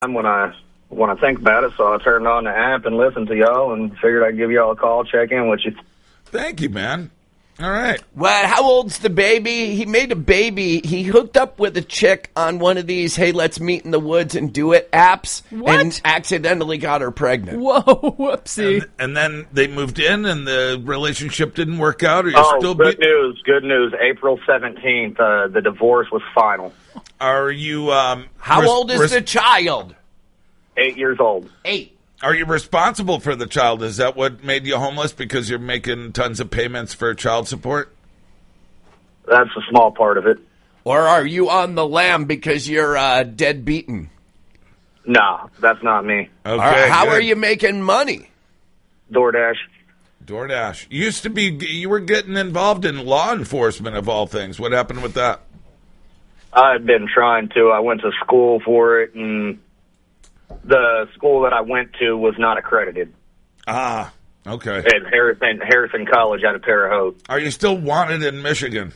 when I think about it, so I turned on the app and listened to y'all and figured I'd give y'all a call, check in with you. Thank you, man. All right. Well, how old's the baby? He made a baby. He hooked up with a chick on one of these, hey, let's meet in the woods and do it apps. What? And accidentally got her pregnant. Whoa, whoopsie. And then they moved in and the relationship didn't work out? Or Good news. April 17th, the divorce was final. Are you... how old is the child? 8 years old. 8. Are you responsible for the child? Is that what made you homeless, because you're making tons of payments for child support? That's a small part of it. Or are you on the lam because you're dead beaten? Nah, that's not me. Okay, how good. are you making money? DoorDash. You were getting involved in law enforcement, of all things. What happened with that? I've been trying to. I went to school for it, and the school that I went to was not accredited. Ah, okay. At Harrison College out of Terre Haute. Are you still wanted in Michigan?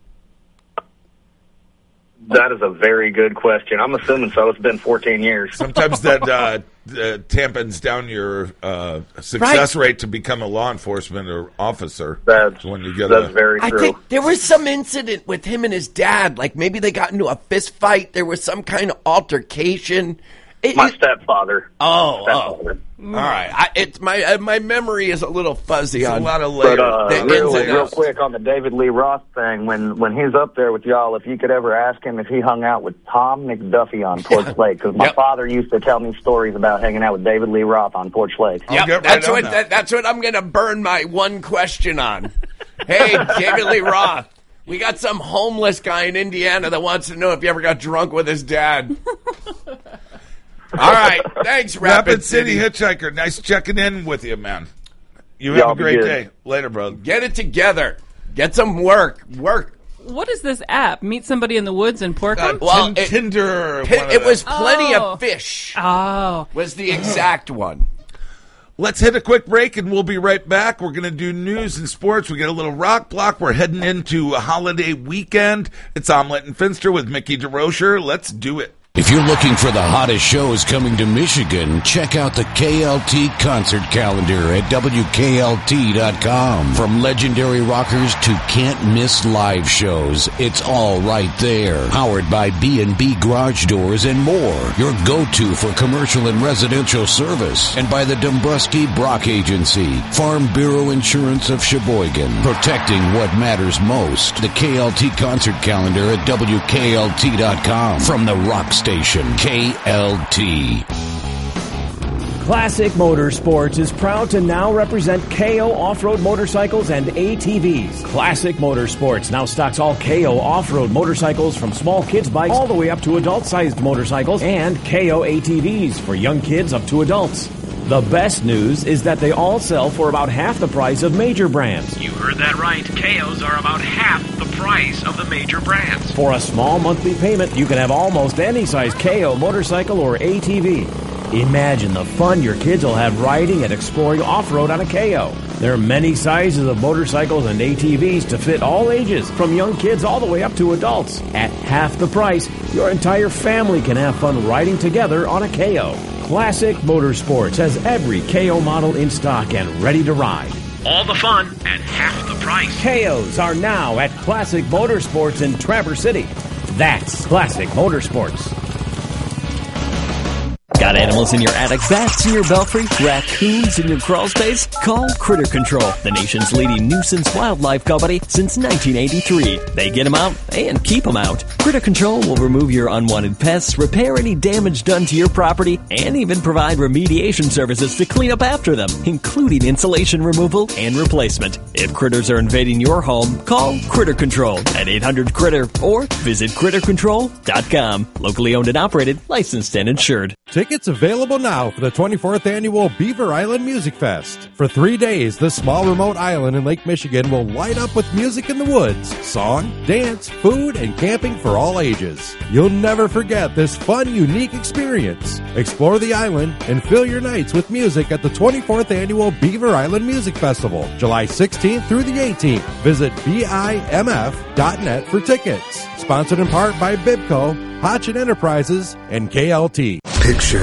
That is a very good question. I'm assuming so. It's been 14 years. Sometimes that tampons down your success rate to become a law enforcement or officer. That's very true. I think there was some incident with him and his dad. Like maybe they got into a fist fight. There was some kind of altercation. My stepfather. All right. It's my memory is a little fuzzy on a lot of layers. But real quick on the David Lee Roth thing, when he's up there with y'all, if you could ever ask him if he hung out with Tom McDuffie on Porch Lake, because my father used to tell me stories about hanging out with David Lee Roth on Porch Lake. Yep, that's what I'm going to burn my one question on. Hey, David Lee Roth. We got some homeless guy in Indiana that wants to know if you ever got drunk with his dad. All right. Thanks, Rapid City Hitchhiker. Nice checking in with you, man. You have a great day. Later, brother. Get it together. Get some work. What is this app? Meet somebody in the woods and pork them? Tinder. It was Plenty of Fish. Oh. Was the exact one. Let's hit a quick break, and we'll be right back. We're going to do news and sports. We get a little rock block. We're heading into a holiday weekend. It's Omelette and Finster with Mickey DeRocher. Let's do it. If you're looking for the hottest shows coming to Michigan, check out the KLT concert calendar at WKLT.com. From legendary rockers to can't-miss live shows, it's all right there. Powered by B&B Garage Doors and more. Your go-to for commercial and residential service. And by the Dombrowski Brock Agency, Farm Bureau Insurance of Sheboygan. Protecting what matters most. The KLT concert calendar at WKLT.com. From the rock station, KLT. Classic Motorsports is proud to now represent KO off-road motorcycles and ATVs. Classic Motorsports now stocks all KO off-road motorcycles from small kids bikes all the way up to adult-sized motorcycles and KO ATVs for young kids up to adults. The best news is that they all sell for about half the price of major brands. You heard that right. KOs are about half the price of the major brands. For a small monthly payment, you can have almost any size KO motorcycle or ATV. Imagine the fun your kids will have riding and exploring off-road on a KO. There are many sizes of motorcycles and ATVs to fit all ages, from young kids all the way up to adults. At half the price, your entire family can have fun riding together on a KO. Classic Motorsports has every KO model in stock and ready to ride. All the fun at half the price. KOs are now at Classic Motorsports in Traverse City. That's Classic Motorsports. Got animals in your attic, bats in your belfry, raccoons in your crawl space? Call Critter Control, the nation's leading nuisance wildlife company since 1983. They get them out and keep them out. Critter Control will remove your unwanted pests, repair any damage done to your property, and even provide remediation services to clean up after them, including insulation removal and replacement. If critters are invading your home, call Critter Control at 800-CRITTER or visit CritterControl.com. Locally owned and operated, licensed and insured. Tickets available now for the 24th Annual Beaver Island Music Fest. For 3 days, this small remote island in Lake Michigan will light up with music in the woods, song, dance, food, and camping for all ages. You'll never forget this fun, unique experience. Explore the island and fill your nights with music at the 24th Annual Beaver Island Music Festival, July 16th through the 18th. Visit BIMF.net for tickets. Sponsored in part by Bibco, Hotchin Enterprises, and KLT. picture